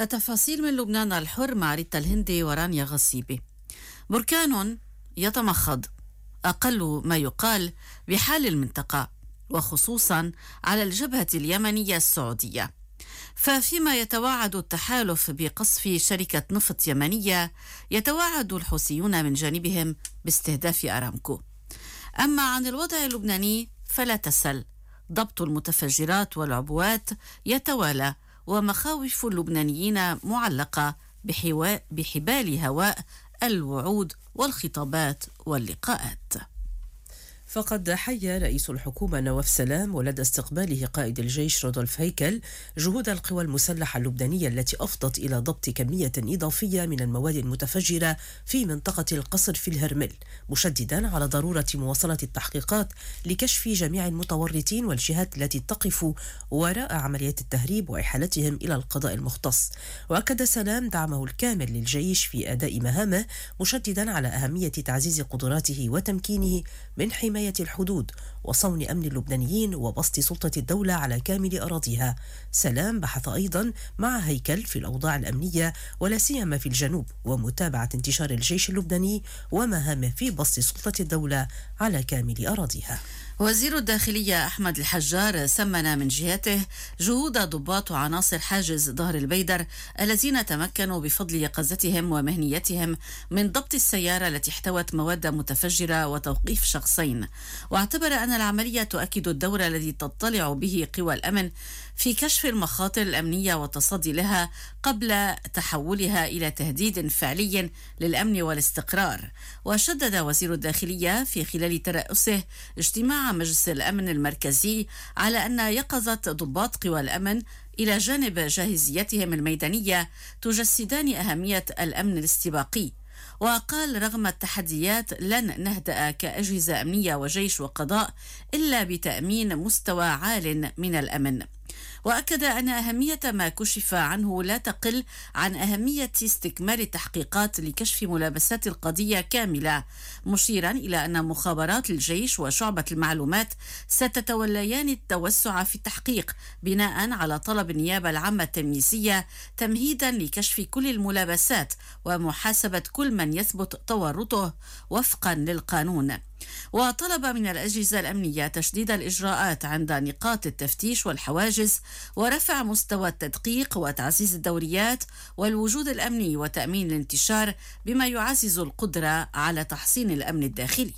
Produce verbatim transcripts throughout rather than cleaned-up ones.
التفاصيل من لبنان الحر مع ريتا الهندي ورانيا غصيبي. بركان يتمخض أقل ما يقال بحال المنطقة، وخصوصا على الجبهة اليمنية السعودية. ففيما يتوعد التحالف بقصف شركة نفط يمنية، يتوعد الحوثيون من جانبهم باستهداف أرامكو. أما عن الوضع اللبناني فلا تسل، ضبط المتفجرات والعبوات يتوالى، ومخاوف اللبنانيين معلقة بحبال هواء الوعود والخطابات واللقاءات. فقد حيا رئيس الحكومة نواف سلام ولدى استقباله قائد الجيش رودولف هيكل جهود القوى المسلحة اللبنانية التي أفضت إلى ضبط كمية إضافية من المواد المتفجرة في منطقة القصر في الهرمل، مشددا على ضرورة مواصلة التحقيقات لكشف جميع المتورطين والجهات التي تقف وراء عمليات التهريب وإحالتهم إلى القضاء المختص. وأكد سلام دعمه الكامل للجيش في أداء مهامه، مشددا على أهمية تعزيز قدراته وتمكينه من حماية الحدود وصون أمن اللبنانيين وبسط سلطة الدولة على كامل أراضيها. سلام بحث أيضا مع هيكل في الأوضاع الأمنية ولا سيما في الجنوب، ومتابعة انتشار الجيش اللبناني ومهامه في بسط سلطة الدولة على كامل أراضيها. وزير الداخلية أحمد الحجار سمن من جهته جهود ضباط وعناصر حاجز ظهر البيدر الذين تمكنوا بفضل يقظتهم ومهنيتهم من ضبط السيارة التي احتوت مواد متفجرة وتوقيف شخصين، واعتبر أن العملية تؤكد الدور الذي تطلع به قوى الأمن في كشف المخاطر الأمنية والتصدي لها قبل تحولها إلى تهديد فعلي للأمن والاستقرار. وشدد وزير الداخلية في خلال ترأسه اجتماع مجلس الأمن المركزي على أن يقظة ضباط قوى الأمن إلى جانب جاهزيتهم الميدانية تجسدان أهمية الأمن الاستباقي. وقال رغم التحديات لن نهدأ كأجهزة أمنية وجيش وقضاء إلا بتأمين مستوى عال من الأمن. وأكد أن أهمية ما كشف عنه لا تقل عن أهمية استكمال التحقيقات لكشف ملابسات القضية كاملة، مشيرا إلى أن مخابرات الجيش وشعبة المعلومات ستتوليان التوسع في التحقيق بناء على طلب النيابة العامة التمييزية، تمهيدا لكشف كل الملابسات ومحاسبة كل من يثبت تورطه وفقا للقانون. وطلب من الأجهزة الأمنية تشديد الإجراءات عند نقاط التفتيش والحواجز، ورفع مستوى التدقيق وتعزيز الدوريات والوجود الأمني وتأمين الانتشار، بما يعزز القدرة على تحصين الأمن الداخلي.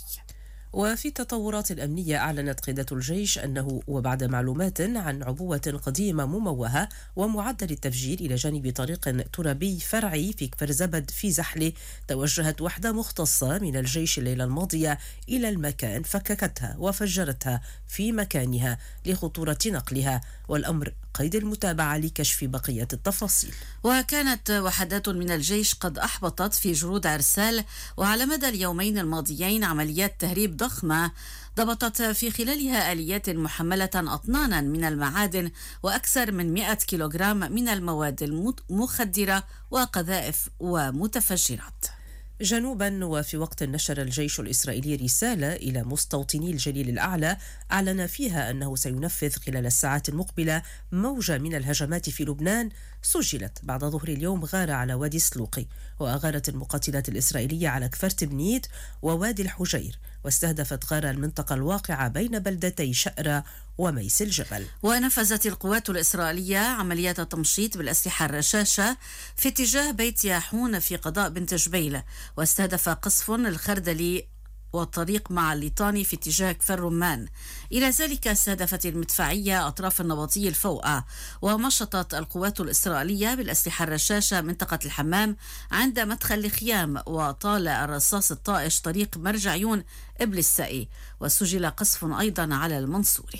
وفي التطورات الأمنية، أعلنت قيادة الجيش أنه وبعد معلومات عن عبوة قديمة مموهة ومعدل التفجير إلى جانب طريق ترابي فرعي في كفر زبد في زحلة، توجهت وحدة مختصة من الجيش الليلة الماضية إلى المكان، فككتها وفجرتها في مكانها لخطورة نقلها، والأمر قيد المتابعة لكشف بقية التفاصيل. وكانت وحدات من الجيش قد أحبطت في جرود عرسال وعلى مدى اليومين الماضيين عمليات تهريب ضخمة ضبطت في خلالها آليات محملة أطنانا من المعادن وأكثر من مئة كيلوغرام من المواد المخدرة وقذائف ومتفجرات. جنوبا، وفي وقت نشر الجيش الإسرائيلي رسالة إلى مستوطني الجليل الأعلى أعلن فيها أنه سينفذ خلال الساعات المقبلة موجة من الهجمات في لبنان، سجلت بعد ظهر اليوم غارة على وادي سلوقي، وأغارت المقاتلات الإسرائيلية على كفر تبنيت ووادي الحجير، واستهدفت غارة المنطقة الواقعة بين بلدتي شأرة وميس الجبل. ونفذت القوات الإسرائيلية عمليات تمشيط بالأسلحة الرشاشة في اتجاه بيت ياحون في قضاء بنت جبيل، واستهدف قصف الخردلي والطريق مع الليطاني في اتجاه كفر رمان. إلى ذلك استهدفت المدفعية أطراف النبطي الفوقة. ومشطت القوات الإسرائيلية بالأسلحة الرشاشة منطقة الحمام عند مدخل الخيام، وطال الرصاص الطائش طريق مرجعيون إبل السائي، وسجل قصف أيضا على المنصوري.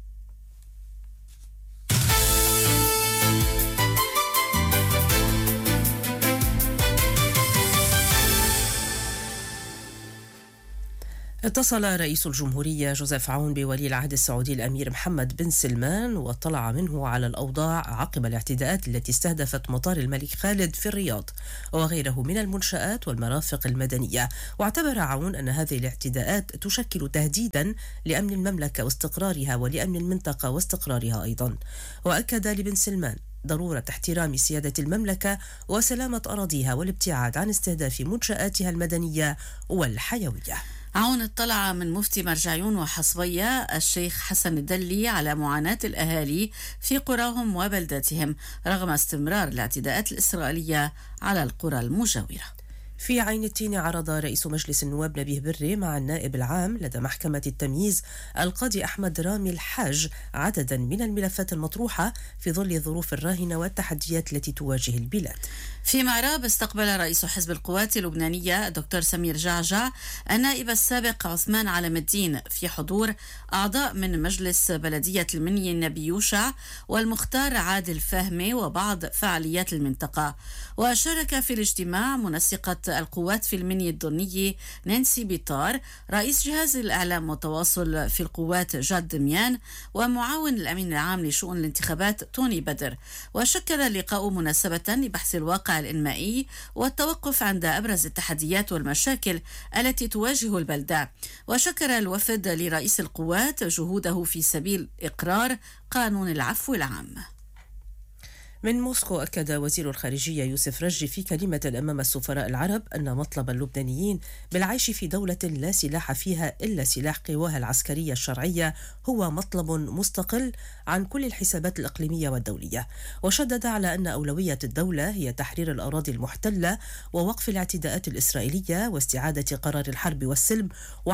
اتصل رئيس الجمهورية جوزيف عون بولي العهد السعودي الأمير محمد بن سلمان، واطلع منه على الأوضاع عقب الاعتداءات التي استهدفت مطار الملك خالد في الرياض وغيره من المنشآت والمرافق المدنية. واعتبر عون أن هذه الاعتداءات تشكل تهديدا لأمن المملكة واستقرارها ولأمن المنطقة واستقرارها أيضا. وأكد لبن سلمان ضرورة احترام سيادة المملكة وسلامة أراضيها والابتعاد عن استهداف منشآتها المدنية والحيوية. عون اطلع من مفتي مرجعيون وحصبية الشيخ حسن الدلي على معاناة الأهالي في قراهم وبلداتهم رغم استمرار الاعتداءات الإسرائيلية على القرى المجاورة. في عين التين عرض رئيس مجلس النواب نبيه بري مع النائب العام لدى محكمة التمييز القاضي أحمد رامي الحاج عددا من الملفات المطروحة في ظل الظروف الراهنة والتحديات التي تواجه البلاد. في معراب استقبل رئيس حزب القوات اللبنانية الدكتور سمير جعجع النائب السابق عثمان علم الدين في حضور أعضاء من مجلس بلدية المنيا النبي يوشع والمختار عادل فهمي وبعض فعاليات المنطقة. وشارك في الاجتماع منسقة القوات في المنيا الدنية نانسي بيطار، رئيس جهاز الإعلام والتواصل في القوات جاد دميان، ومعاون الأمين العام لشؤون الانتخابات توني بدر. وشكل اللقاء مناسبة لبحث الواقع الإنمائي والتوقف عند أبرز التحديات والمشاكل التي تواجه البلدة. وشكر الوفد لرئيس القوات جهوده في سبيل إقرار قانون العفو العام. من موسكو أكد وزير الخارجية يوسف رجي في كلمة أمام السفراء العرب أن مطلب اللبنانيين بالعيش في دولة لا سلاح فيها إلا سلاح قواها العسكرية الشرعية هو مطلب مستقل عن كل الحسابات الإقليمية والدولية. وشدد على أن أولوية الدولة هي تحرير الأراضي المحتلة ووقف الاعتداءات الإسرائيلية واستعادة قرار الحرب والسلم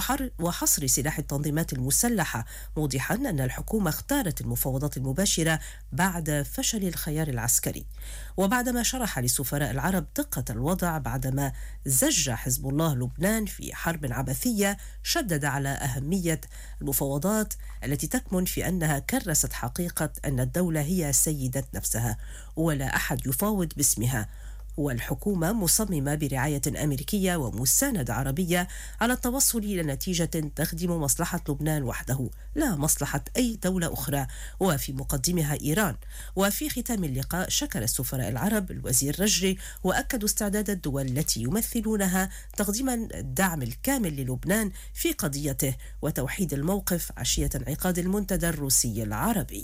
وحصر سلاح التنظيمات المسلحة، موضحا أن الحكومة اختارت المفاوضات المباشرة بعد فشل الخيار العسكري. وبعدما شرح للسفراء العرب دقة الوضع بعدما زج حزب الله لبنان في حرب عبثية، شدد على أهمية المفاوضات التي تكمن في أنها كرست حقيقة أن الدولة هي سيدة نفسها ولا أحد يفاوض باسمها، والحكومة مصممة برعاية أمريكية ومساندة عربية على التوصل إلى نتيجة تخدم مصلحة لبنان وحده لا مصلحة أي دولة أخرى وفي مقدمها إيران. وفي ختام اللقاء شكر السفراء العرب الوزير رجري وأكدوا استعداد الدول التي يمثلونها تقديم الدعم الكامل للبنان في قضيته وتوحيد الموقف عشية انعقاد المنتدى الروسي العربي.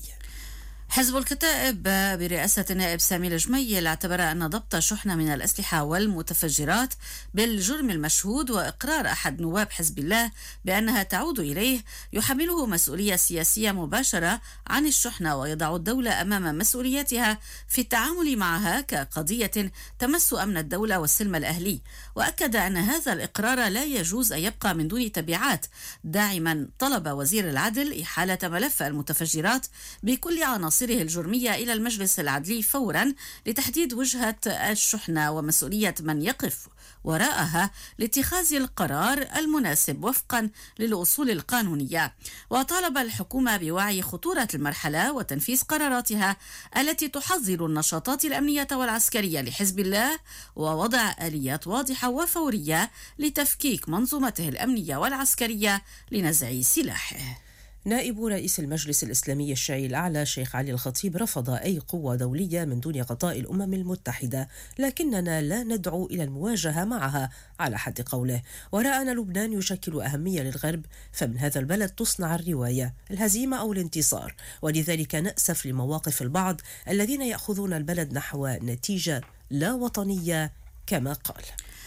حزب الكتائب برئاسة النائب سامي الجميل اعتبر أن ضبط شحنة من الأسلحة والمتفجرات بالجرم المشهود وإقرار أحد نواب حزب الله بأنها تعود إليه يحمله مسؤولية سياسية مباشرة عن الشحنة ويضع الدولة أمام مسؤولياتها في التعامل معها كقضية تمس أمن الدولة والسلم الأهلي. وأكد أن هذا الإقرار لا يجوز أن يبقى من دون تبعات، داعما طلب وزير العدل إحالة ملف المتفجرات بكل عناصره الجرمية إلى المجلس العدلي فورا لتحديد وجهة الشحنة ومسؤولية من يقف وراءها لاتخاذ القرار المناسب وفقا للأصول القانونية. وطالب الحكومة بوعي خطورة المرحلة وتنفيذ قراراتها التي تحظر النشاطات الأمنية والعسكرية لحزب الله ووضع آليات واضحة وفورية لتفكيك منظومته الأمنية والعسكرية لنزع سلاحه. نائب رئيس المجلس الإسلامي الشيعي الأعلى شيخ علي الخطيب رفض أي قوة دولية من دون غطاء الأمم المتحدة، لكننا لا ندعو إلى المواجهة معها على حد قوله. ورأى أن لبنان يشكل أهمية للغرب، فمن هذا البلد تصنع الرواية الهزيمة أو الانتصار، ولذلك نأسف لمواقف البعض الذين يأخذون البلد نحو نتيجة لا وطنية كما قال.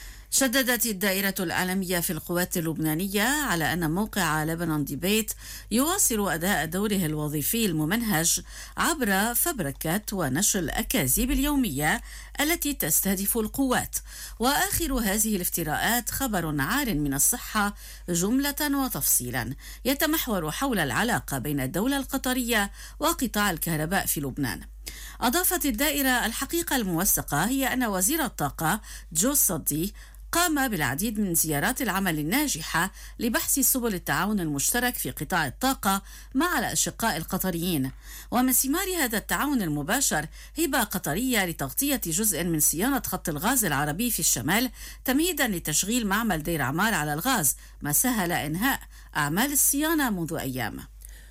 شددت الدائرة الإعلامية في القوات اللبنانية على أن موقع لبنان ديبيت يواصل أداء دوره الوظيفي الممنهج عبر فبركة ونشر الأكاذيب اليومية التي تستهدف القوات. وآخر هذه الافتراءات خبر عار من الصحة جملة وتفصيلا يتمحور حول العلاقة بين الدولة القطرية وقطاع الكهرباء في لبنان. أضافت الدائرة الحقيقة الموثقة هي أن وزير الطاقة جو صدي قام بالعديد من زيارات العمل الناجحة لبحث سبل التعاون المشترك في قطاع الطاقة مع الأشقاء القطريين. ومن ثمار هذا التعاون المباشر هبة قطرية لتغطية جزء من صيانة خط الغاز العربي في الشمال تمهيدا لتشغيل معمل دير عمار على الغاز، ما سهل إنهاء أعمال الصيانة منذ أيام.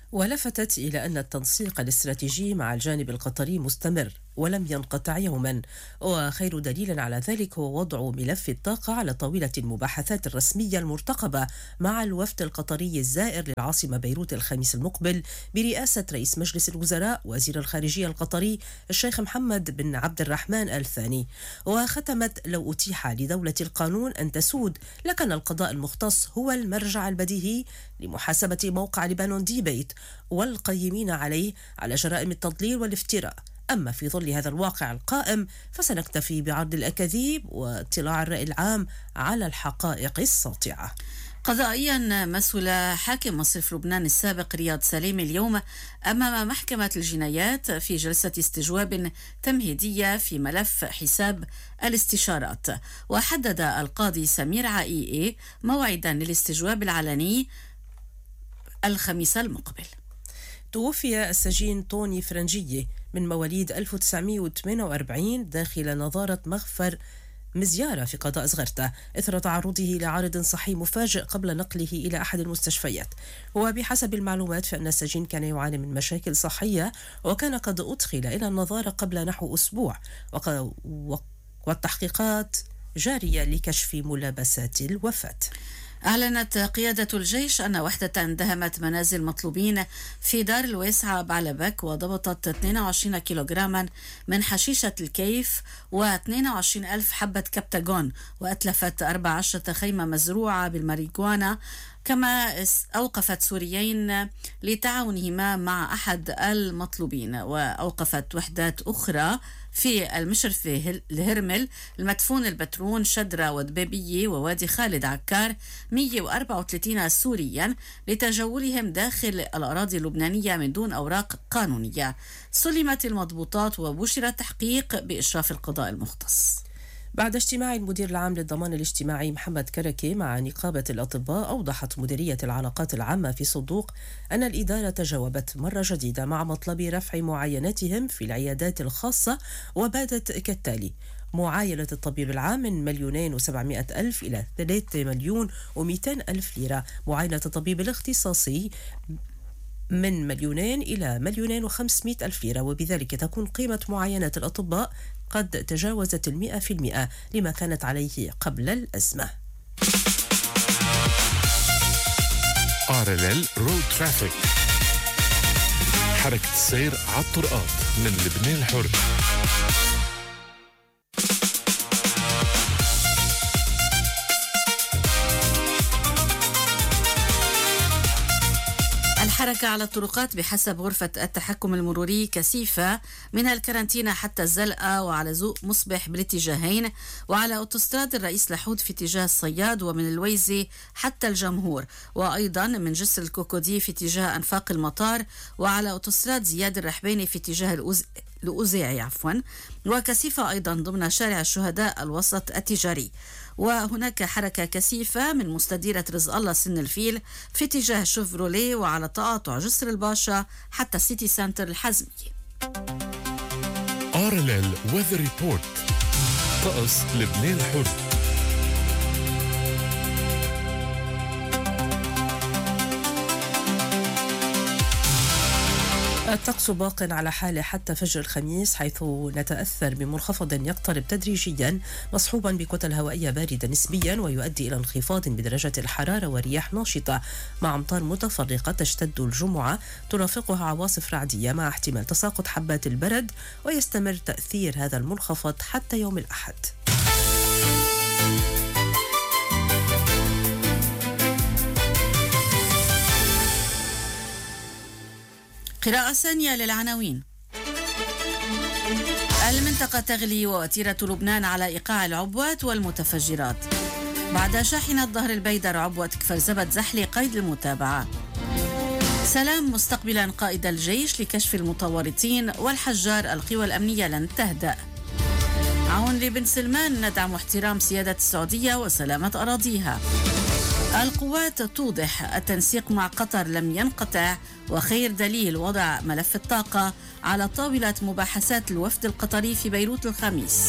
ولفتت إلى أن التنسيق الاستراتيجي مع الجانب القطري مستمر ولم ينقطع يوما، وخير دليل على ذلك هو وضع ملف الطاقة على طاولة المباحثات الرسمية المرتقبة مع الوفد القطري الزائر للعاصمة بيروت الخميس المقبل برئاسة رئيس مجلس الوزراء وزير الخارجية القطري الشيخ محمد بن عبد الرحمن آل ثاني. وختمت: لو أتيح لدولة القانون أن تسود لكان القضاء المختص هو المرجع البديهي لمحاسبة موقع لبنان دي بيت والقيمين عليه على جرائم التضليل والافتراء. أما في ظل هذا الواقع القائم فسنكتفي بعرض الأكاذيب واطلاع الرأي العام على الحقائق الساطعة. قضائيا مسؤول حاكم مصرف لبنان السابق رياض سليم اليوم أمام محكمة الجنايات في جلسة استجواب تمهيدية في ملف حساب الاستشارات. وحدد القاضي سمير عائية موعدا للاستجواب العلني الخميس المقبل. توفي السجين طوني فرنجية من مواليد ألف وتسعمئة وثمانية وأربعين داخل نظارة مغفر مزيارة في قضاء زغرتة إثر تعرضه لعارض صحي مفاجئ قبل نقله إلى أحد المستشفيات. وبحسب المعلومات فإن السجين كان يعاني من مشاكل صحية وكان قد أدخل إلى النظارة قبل نحو أسبوع، والتحقيقات جارية لكشف ملابسات الوفاة. أعلنت قيادة الجيش أن وحدة اندهمت منازل مطلوبين في دار الواسعة بعلبك وضبطت اثنين وعشرين كيلوغراما من حشيشة الكيف واثنين وعشرين ألف حبة كبتاغون، وأتلفت أربع عشرة خيمة مزروعة بالماريجوانا. كما أوقفت سوريين لتعاونهما مع أحد المطلوبين. وأوقفت وحدات أخرى في المشرفة الهرمل، المدفون البترون، شدرة ودبابية ووادي خالد عكار مئة وأربعة وثلاثين سوريا لتجولهم داخل الأراضي اللبنانية من دون أوراق قانونية. سلمت المضبوطات وبشر التحقيق بإشراف القضاء المختص. بعد اجتماع المدير العام للضمان الاجتماعي محمد كركي مع نقابة الأطباء، أوضحت مديرية العلاقات العامة في صدوق أن الإدارة تجاوبت مرة جديدة مع مطلب رفع معايناتهم في العيادات الخاصة، وباتت كالتالي: معاينة الطبيب العام من مليونين وسبعمائة ألف إلى ثلاثة مليون ومئتين ألف ليرة، معاينة الطبيب الاختصاصي من مليونين إلى مليونين وخمسمائة ألف ليرة، وبذلك تكون قيمة معاينات الأطباء قد تجاوزت المئة في المئة لما كانت عليه قبل الأزمة. آر إل إل رود ترافيك، حركة السير على الطرقات من لبنان الحر. الحركة على الطرقات بحسب غرفة التحكم المروري كثيفة من الكارنتينا حتى الزلقة، وعلى زوق مصبح بالاتجاهين، وعلى أوتوستراد الرئيس لحود في اتجاه الصياد، ومن الويزي حتى الجمهور، وأيضا من جسر الكوكودي في اتجاه أنفاق المطار، وعلى أوتوستراد زياد الرحباني في اتجاه الأوز... الأوزيعي عفوا، وكثيفة أيضا ضمن شارع الشهداء الوسط التجاري. وهناك حركة كثيفة من مستديرة رزق الله سن الفيل في اتجاه شوفروليه، وعلى تقاطع جسر الباشا حتى سيتي سنتر الحزمية. آر إل إل ويذر ريبورت، طقس لبنان الحر. الطقس باق على حاله حتى فجر الخميس، حيث نتأثر بمنخفض يقترب تدريجيا مصحوبا بكتل هوائية باردة نسبيا، ويؤدي إلى انخفاض بدرجة الحرارة ورياح ناشطة مع أمطار متفرقة تشتد الجمعة ترافقها عواصف رعدية مع احتمال تساقط حبات البرد، ويستمر تأثير هذا المنخفض حتى يوم الأحد. قراءة ثانية للعناوين. المنطقة تغلي ووتيرة لبنان على إيقاع العبوات والمتفجرات. بعد شاحنة ظهر البيدر عبوة كفر زبد زحلي قيد المتابعة. سلام مستقبلا قائد الجيش لكشف المتورطين، والحجار القوى الأمنية لن تهدأ. عون لبن سلمان ندعم احترام سيادة السعودية وسلامة أراضيها. القوات توضح التنسيق مع قطر لم ينقطع، وخير دليل وضع ملف الطاقة على طاولة مباحثات الوفد القطري في بيروت الخميس.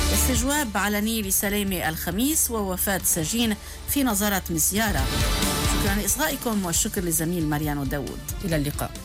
استجواب علني لسلامة الخميس، ووفاة سجين في نظارة مزيارة. شكرا لإصغائكم والشكر لزميل ماريانو داوود. إلى اللقاء.